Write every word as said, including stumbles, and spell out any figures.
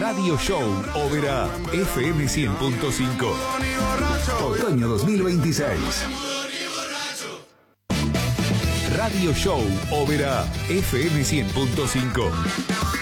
Radio Show Oberá F M cien punto cinco. Otoño dos mil veintiséis. Radio Show Oberá F M cien punto cinco.